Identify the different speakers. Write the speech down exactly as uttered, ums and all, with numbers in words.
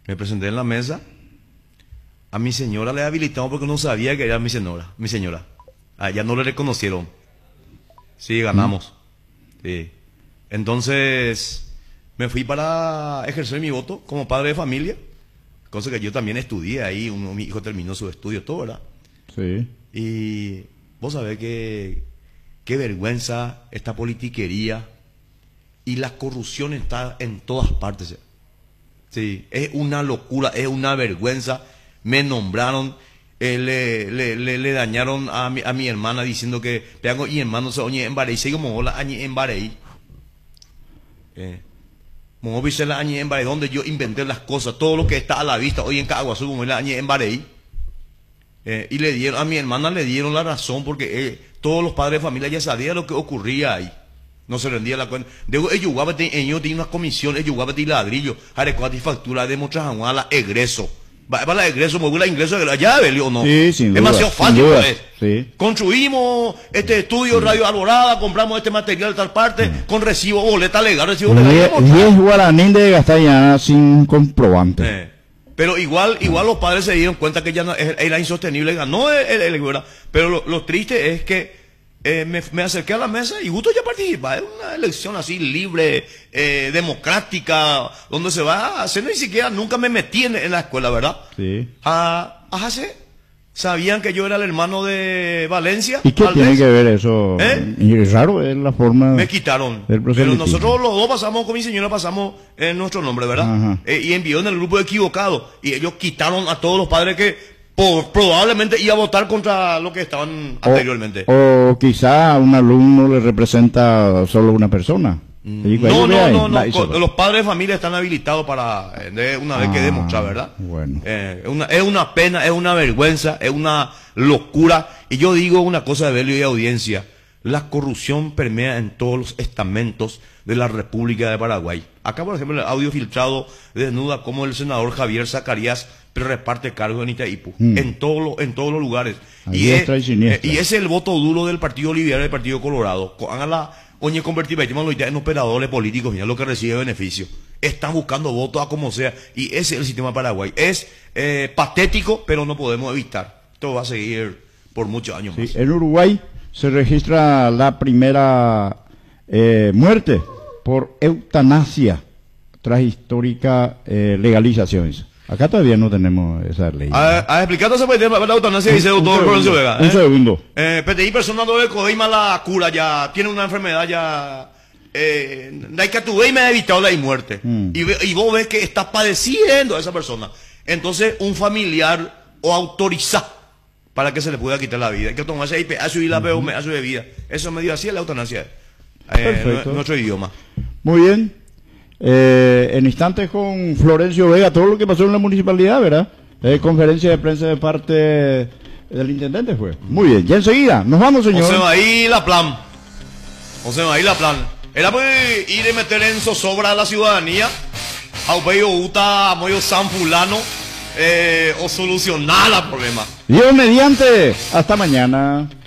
Speaker 1: Me presenté en la mesa. A mi señora le habilitamos porque no sabía que era mi señora. Mi señora. A ella no le reconocieron. Sí, ganamos. Sí. Entonces, me fui para ejercer mi voto como padre de familia. Cosa que yo también estudié ahí. Uno, mi hijo terminó su estudio, todo, ¿verdad?
Speaker 2: Sí.
Speaker 1: Y vos sabés que qué vergüenza esta politiquería y la corrupción está en todas partes. Sí, es una locura, es una vergüenza. Me nombraron, eh, le, le, le, le dañaron a mi, a mi hermana diciendo que pegango y hermano se oye en Barey, sigo como hola añi en Barey. Eh, como viste la añi en Barey, donde yo inventé las cosas, todo lo que está a la vista hoy en Caguazú, como la añi en Barey. Eh, y le dieron, a mi hermana le dieron la razón porque eh, todos los padres de familia ya sabían lo que ocurría ahí. No se rendía la cuenta. Digo, ellos tienen una comisión, ellos guapan ladrillo, adecuada factura de muchas la egreso. Para la egreso, me la ingreso de la llave, ¿o no?
Speaker 2: Sí, sin duda.
Speaker 1: Demasiado fácil, pues.
Speaker 2: Sí.
Speaker 1: Construimos este estudio
Speaker 2: sí.
Speaker 1: Radio Alborada, compramos este material de tal parte, sí. Con recibo, boleta legal, recibo
Speaker 2: legal. diez guaranín de Gastañana sin comprobante.
Speaker 1: Eh. Pero igual, igual los padres se dieron cuenta que ya no, era insostenible, ganó el, el, el, el pero lo, lo triste es que eh, me, me acerqué a la mesa y justo ya participaba. Era una elección así libre, eh, democrática, donde se va a hacer, ni siquiera nunca me metí en, en la escuela, ¿verdad?
Speaker 2: Sí.
Speaker 1: Ah, ajá, sí. Sabían que yo era el hermano de Valencia.
Speaker 2: ¿Y qué tiene que ver eso?
Speaker 1: ¿Eh?
Speaker 2: Y es raro, es la forma.
Speaker 1: Me quitaron. Pero nosotros los dos pasamos, con mi señora pasamos en nuestro nombre, ¿verdad? Eh, y envió en el grupo equivocado. Y ellos quitaron a todos los padres que por, probablemente iba a votar contra lo que estaban
Speaker 2: o,
Speaker 1: anteriormente.
Speaker 2: O quizá a un alumno le representa solo una persona.
Speaker 1: No, no, no, no. Los padres de familia están habilitados para, una vez ah, que demostrar, ¿verdad?
Speaker 2: Bueno.
Speaker 1: Eh, es, una, es una pena, es una vergüenza, es una locura. Y yo digo una cosa de Belio y audiencia. La corrupción permea en todos los estamentos de la República de Paraguay. Acá, por ejemplo, el audio filtrado desnuda como el senador Javier Zacarías reparte cargos en Itaipu. Mm. En, todo lo, en todos los lugares. Y es, eh, y ese es el voto duro del Partido Liberal y del Partido Colorado. Hagan la... Oye, convertir en operadores políticos, mira lo que recibe beneficio. Están buscando votos a como sea. Y ese es el sistema de Paraguay. Es eh, patético, pero no podemos evitar. Esto va a seguir por muchos años
Speaker 2: sí,
Speaker 1: más.
Speaker 2: En Uruguay se registra la primera eh, muerte por eutanasia tras histórica eh, legalizaciones. Acá todavía no tenemos esa ley.
Speaker 1: A, a explicar esa parte de la eutanasia, dice el doctor Florencio Vega.
Speaker 2: Un
Speaker 1: ¿eh?
Speaker 2: segundo.
Speaker 1: Eh, P T I, persona doble coima la cura, ya tiene una enfermedad, ya. Eh, hay que tu y me ha evitado la muerte. Mm. Y, y vos ves que estás padeciendo a esa persona. Entonces, un familiar o autoriza para que se le pueda quitar la vida. Hay que tomarse I P A y la P U M de vida. Eso me dio así la eutanasia. Eh, en nuestro idioma.
Speaker 2: Muy bien. Eh, en instantes con Florencio Vega, todo lo que pasó en la municipalidad, ¿verdad? Eh, conferencia de prensa de parte del intendente fue. Muy bien, ya enseguida, nos vamos, señor.
Speaker 1: José Maí la plan. José Maí la plan. Era pues ir y meter en zozobra a la ciudadanía, a Upeyo Uta, a Moyo San Fulano, eh, o solucionar el problema.
Speaker 2: Dios mediante, hasta mañana.